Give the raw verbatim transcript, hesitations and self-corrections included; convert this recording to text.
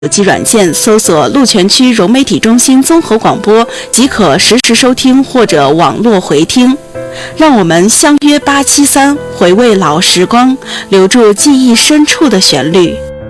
手机软件搜索鹿泉区融媒体中心综合广播即可实时收听或者网络回听。让我们相约八七三，回味老时光，留住记忆深处的旋律。